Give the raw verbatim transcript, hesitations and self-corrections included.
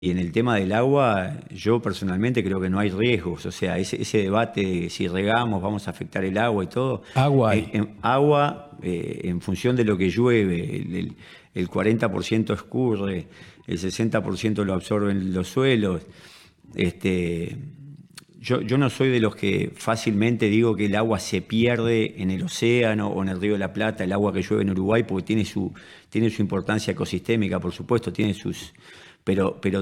Y en el tema del agua, yo personalmente creo que no hay riesgos, o sea, ese, ese debate, si regamos, vamos a afectar el agua y todo, Agua en, hay. en agua, eh, en función de lo que llueve, el, el- el cuarenta por ciento escurre, el sesenta por ciento lo absorben los suelos. este, yo, yo no soy de los que fácilmente digo que el agua se pierde en el océano o en el Río de la Plata, el agua que llueve en Uruguay, porque tiene su, tiene su importancia ecosistémica, por supuesto, tiene sus... Pero, pero